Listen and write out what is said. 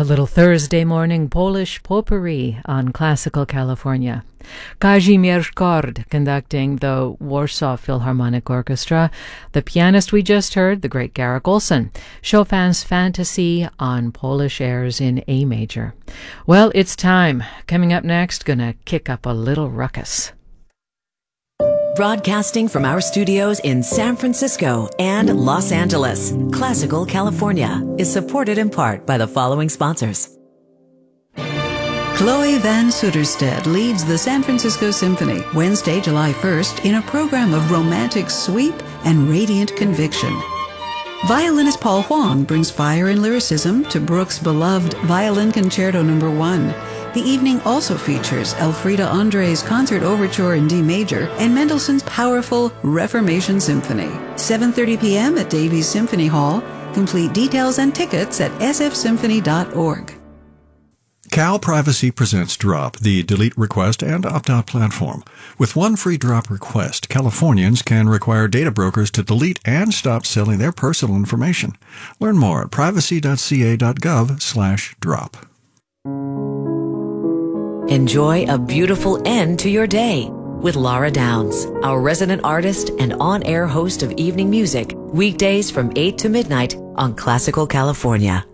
A little Thursday morning Polish potpourri on Classical California. Kazimierz Kord conducting the Warsaw Philharmonic Orchestra. The pianist we just heard, the great Garrick Olson. Chopin's Fantasy on Polish airs in A major. Well, it's time. Coming up next, gonna kick up a little ruckus. Broadcasting from our studios in San Francisco and Los Angeles, Classical California is supported in part by the following sponsors. Chloe Van Sutterstedt leads the San Francisco Symphony Wednesday, July 1st in a program of romantic sweep and radiant conviction. Violinist Paul Huang brings fire and lyricism to Bruch's beloved Violin Concerto No. 1. The evening also features Elfriede André's Concert Overture in D major and Mendelssohn's powerful Reformation Symphony. 7:30 p.m. at Davies Symphony Hall. Complete details and tickets at sfsymphony.org. Cal Privacy presents Drop, the delete request and opt-out platform. With one free drop request, Californians can require data brokers to delete and stop selling their personal information. Learn more at privacy.ca.gov/drop. Enjoy a beautiful end to your day with Laura Downs, our resident artist and on-air host of evening music, weekdays from 8 to midnight on Classical California.